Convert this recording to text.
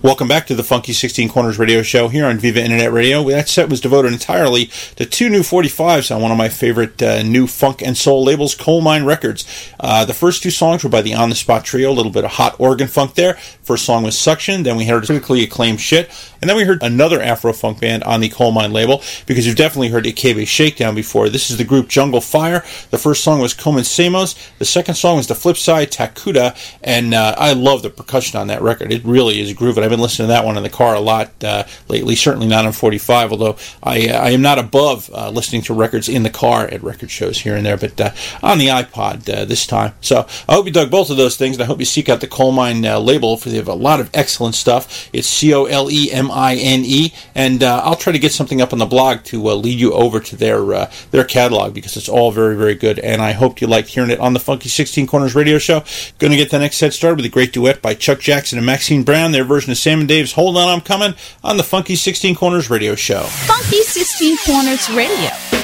Welcome back to the Funky 16 Corners radio show here on Viva Internet Radio. That set was devoted entirely to two new 45s on one of my favorite new funk and soul labels, Coal Mine Records. The first two songs were by the On The Spot Trio, a little bit of hot organ funk there. First song was Suction, then we heard critically acclaimed Shit, and then we heard another Afro-funk band on the Coal Mine label, because you've definitely heard Ikebe Shakedown before. This is the group Jungle Fire. The first song was Comensemos. The second song was The Flip Side, Takuda, and I love the percussion on that record. It really is grooving. I've been listening to that one in the car a lot lately, certainly not on 45, although I am not above listening to records in the car at record shows here and there, but on the iPod this time. So I hope you dug both of those things, and I hope you seek out the Coal Mine label, for they have a lot of excellent stuff. It's COLEMINE, and I'll try to get something up on the blog to lead you over to their catalog, because it's all very, very good, and I hope you liked hearing it on the Funky 16 Corners radio show. Going to get the next set started with a great duet by Chuck Jackson and Maxine Brown, their version of Sam and Dave's Hold On, I'm Coming, on the Funky 16 Corners radio show. Funky 16 Corners Radio.